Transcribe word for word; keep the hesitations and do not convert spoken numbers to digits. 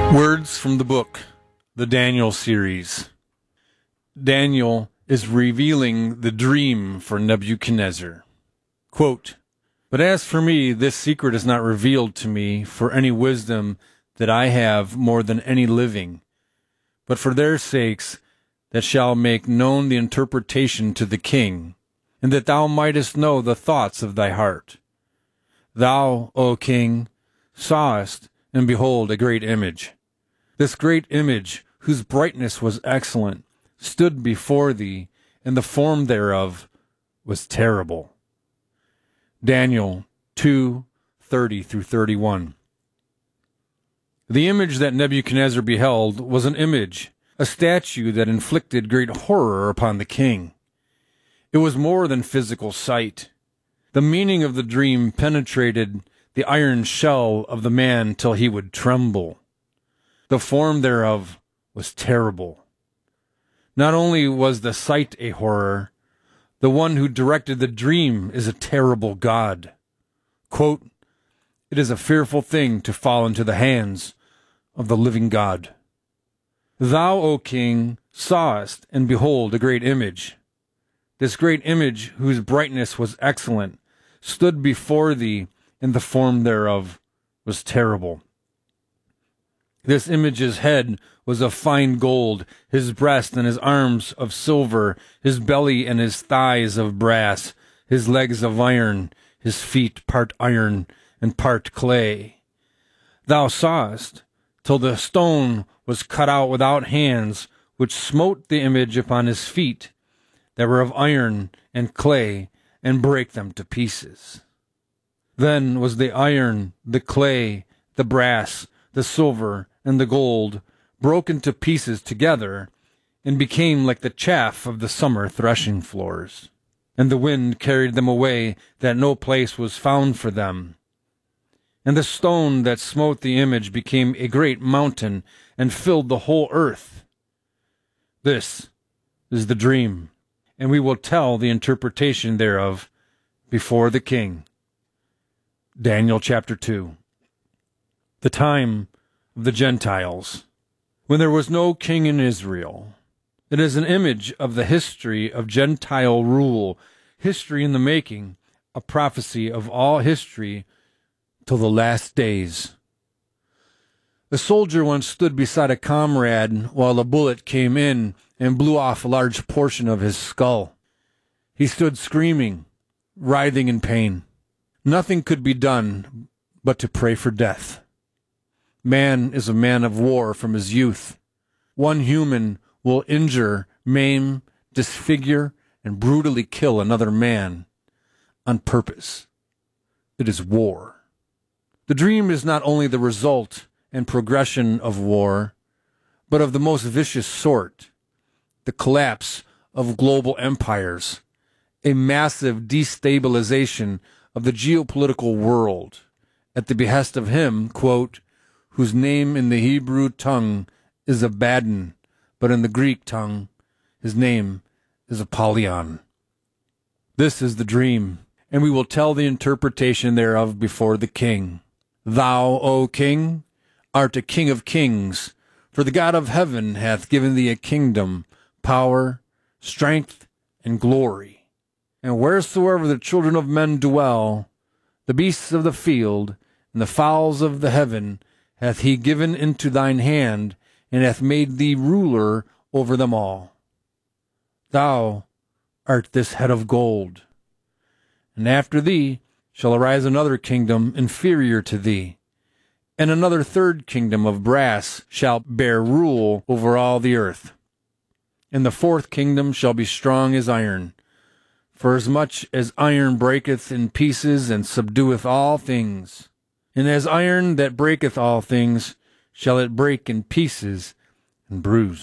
Words from the book, the Daniel series. Daniel is revealing the dream for Nebuchadnezzar. Quote, "But as for me, this secret is not revealed to me for any wisdom that I have more than any living, but for their sakes that shall make known the interpretation to the king, and that thou mightest know the thoughts of thy heart. Thou, O king, sawest, and behold, a great image. This great image, whose brightness was excellent, stood before thee, and the form thereof was terrible." Daniel two thirty through thirty-one. The image that Nebuchadnezzar beheld was an image, a statue that inflicted great horror upon the king. It was more than physical sight. The meaning of the dream penetrated the iron shell of the man till he would tremble. The form thereof was terrible. Not only was the sight a horror, the one who directed the dream is a terrible God. Quote, "It is a fearful thing to fall into the hands of the living God. Thou, O king, sawest, and behold, a great image. This great image, whose brightness was excellent, stood before thee, and the form thereof was terrible. This image's head was of fine gold, his breast and his arms of silver, his belly and his thighs of brass, his legs of iron, his feet part iron and part clay. Thou sawest, till the stone was cut out without hands, which smote the image upon his feet, that were of iron and clay, and brake them to pieces. Then was the iron, the clay, the brass, the silver, and the gold broken to pieces together, and became like the chaff of the summer threshing floors. And the wind carried them away, that no place was found for them. And the stone that smote the image became a great mountain, and filled the whole earth. This is the dream, and we will tell the interpretation thereof before the king." Daniel chapter two. The time of the Gentiles, when there was no king in Israel. It is an image of the history of Gentile rule, history in the making, a prophecy of all history till the last days. A soldier once stood beside a comrade while a bullet came in and blew off a large portion of his skull. He stood screaming, writhing in pain. Nothing could be done but to pray for death. Man is a man of war from his youth. One human will injure, maim, disfigure, and brutally kill another man on purpose. It is war. The dream is not only the result and progression of war, but of the most vicious sort, the collapse of global empires, a massive destabilization of the geopolitical world, at the behest of him, quote, "whose name in the Hebrew tongue is Abaddon, but in the Greek tongue his name is Apollyon." This is the dream, and we will tell the interpretation thereof before the king. Thou, O king, art a king of kings, for the God of heaven hath given thee a kingdom, power, strength, and glory. And wheresoever the children of men dwell, the beasts of the field, and the fowls of the heaven, hath he given into thine hand, and hath made thee ruler over them all. Thou art this head of gold. And after thee shall arise another kingdom inferior to thee, and another third kingdom of brass shall bear rule over all the earth. And the fourth kingdom shall be strong as iron, for as much as iron breaketh in pieces and subdueth all things. And as iron that breaketh all things, shall it break in pieces and bruise.